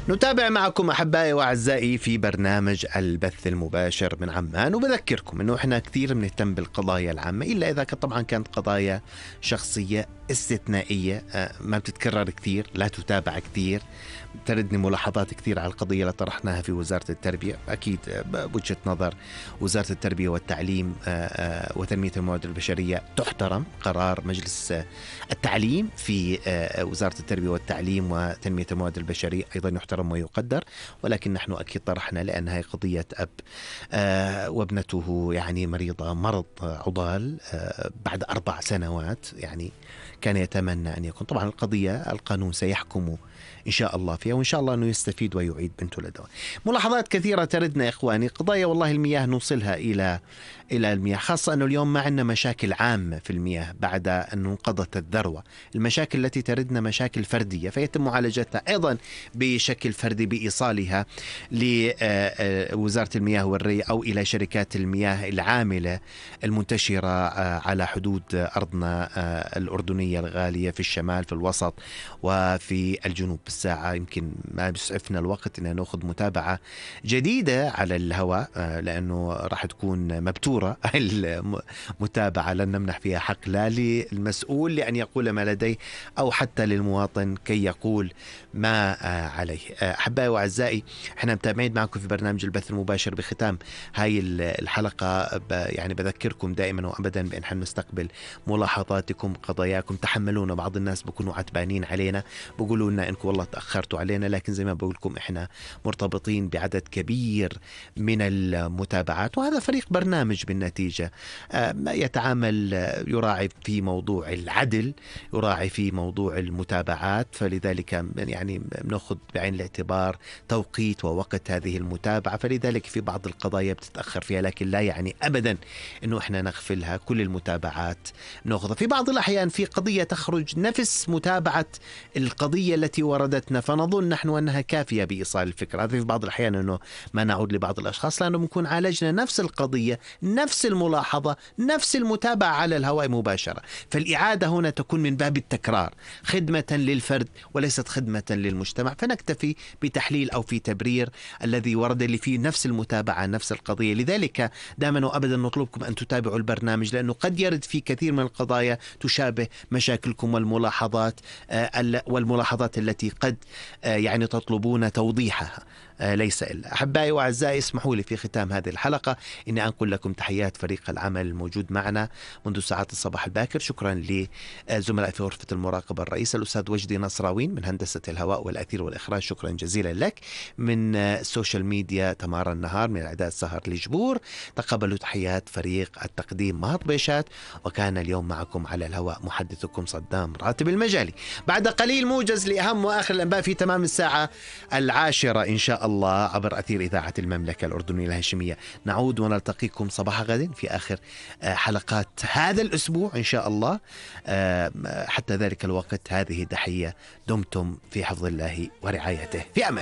نتابع معكم أحبائي وأعزائي في برنامج البث المباشر من عمان، وبذكركم أنه إحنا كثير بنهتم بالقضايا العامة، إلا إذا طبعا كانت قضايا شخصية استثنائية ما بتتكرر كثير، لا تتابع كثير، تردني ملاحظات كثير على القضية اللي طرحناها في وزارة التربية. أكيد بوجهة نظر وزارة التربية والتعليم وتنمية الموارد البشرية تحترم قرار مجلس التعليم في وزارة التربية والتعليم وتنمية الموارد البشرية أيضا يحترم ويقدر، ولكن نحن أكيد طرحنا لأن هي قضية أب وابنته يعني مريضة مرض عضال بعد 4 سنوات، يعني كان يتمنى أن يكون طبعا القضية القانون سيحكم إن شاء الله فيها، وإن شاء الله أنه يستفيد ويعيد بنته للدواء. ملاحظات كثيرة تردنا إخواني، قضايا والله المياه نوصلها إلى المياه، خاصة أنه اليوم ما عندنا مشاكل عامة في المياه بعد أن انقضت الذروة. المشاكل التي تردنا مشاكل فردية فيتم معالجتها أيضا بشكل فردي بإيصالها لوزارة المياه والري أو إلى شركات المياه العاملة المنتشرة على حدود أرضنا الأردنية الغالية في الشمال في الوسط وفي الجنوب. بالساعة يمكن ما بيسعفنا الوقت أن نأخذ متابعة جديدة على الهواء لأنه راح تكون مبتورة المتابعة، لن نمنح فيها حق لا للمسؤول لأن يقول ما لديه أو حتى للمواطن كي يقول ما عليه. أحبائي وأعزائي، احنا متابعين معكم في برنامج البث المباشر. بختام هاي الحلقة يعني بذكركم دائما وأبدا بأن نستقبل ملاحظاتكم قضاياكم. تحملونا، بعض الناس بيكونوا عتبانين علينا بيقولوا لنا انكم والله تأخرتوا علينا، لكن زي ما بقول لكم احنا مرتبطين بعدد كبير من المتابعات، وهذا فريق برنامج بالنتيجة يتعامل يراعي في موضوع العدل، يراعي في موضوع المتابعات، فلذلك يعني بنأخذ بعين الاعتبار توقيت ووقت هذه المتابعة، فلذلك في بعض القضايا بتتأخر فيها، لكن لا يعني أبدا انه احنا نغفلها. كل المتابعات نأخذها. في بعض الأحيان في قضية تخرج نفس متابعة القضية التي وردتنا فنظن نحن أنها كافية بإيصال الفكرة. هذا في بعض الأحيان أنه ما نعود لبعض الأشخاص لأنه بنكون عالجنا نفس القضية، نفس الملاحظة، نفس المتابعة على الهواء مباشرة. فالإعادة هنا تكون من باب التكرار، خدمة للفرد وليست خدمة للمجتمع، فنكتفي بتحليل أو في تبرير الذي ورد اللي فيه نفس المتابعة نفس القضية. لذلك دائما وأبدا نطلبكم أن تتابعوا البرنامج، لأنه قد يرد في كثير من القضايا تشابه مشاكلكم والملاحظات التي قد يعني تطلبون توضيحها، ليس إلا. أحبائي وأعزائي، اسمحوا لي في ختام هذه الحلقة إني أنقل لكم تحيات فريق العمل الموجود معنا منذ ساعات الصباح الباكر. شكرا لزملاء في غرفة المراقبة الرئيس الأستاذ وجدي نصراوين من هندسة الهواء والأثير والإخراج، شكرا جزيلا لك. من السوشيال ميديا تمارا النهار، من الإعداد سهر لجبور. تقبلوا تحيات فريق التقديم مهط بيشات، وكان اليوم معكم على الهواء محدثكم صدام راتب المجالي. بعد قليل موجز لأهم وآخر الأنباء في تمام الساعة 10 إن شاء الله عبر أثير إذاعة المملكة الأردنية الهاشمية. نعود ونلتقيكم صباح غد في آخر حلقات هذا الأسبوع إن شاء الله. حتى ذلك الوقت هذه تحية، دمتم في حفظ الله ورعايته، في أمان.